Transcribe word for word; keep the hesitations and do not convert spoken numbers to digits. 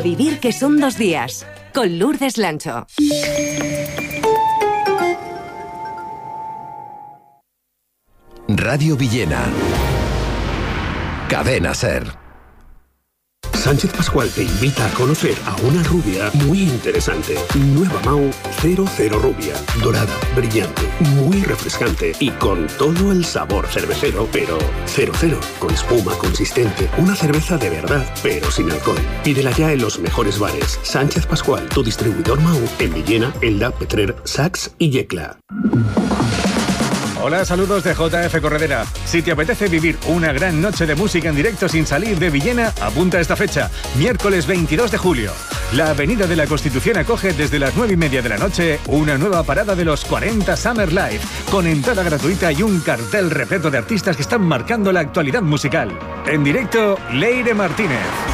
A vivir que son dos días, con Lourdes Lancho. Radio Villena. Cadena SER. Sánchez Pascual te invita a conocer a una rubia muy interesante. Nueva Mau cero cero Rubia. Dorada, brillante, muy refrescante y con todo el sabor cervecero, pero cero cero, con espuma consistente. Una cerveza de verdad, pero sin alcohol. Pídela ya en los mejores bares. Sánchez Pascual, tu distribuidor Mau, en Villena, Elda, Petrer, Sax y Yecla. Hola, saludos de J F Corredera. Si te apetece vivir una gran noche de música en directo sin salir de Villena, apunta a esta fecha, miércoles veintidós de julio. La Avenida de la Constitución acoge desde las nueve y media de la noche una nueva parada de los cuarenta Summer Live, con entrada gratuita y un cartel repleto de artistas que están marcando la actualidad musical. En directo, Leire Martínez,